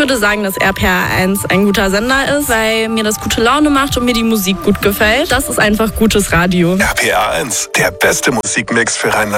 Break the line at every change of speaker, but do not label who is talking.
würde sagen, dass RPR1 ein guter Sender ist, weil mir das gute Laune macht und mir die Musik gut gefällt. Das ist einfach gutes Radio.
RPR1, der beste Musikmix für Rheinland.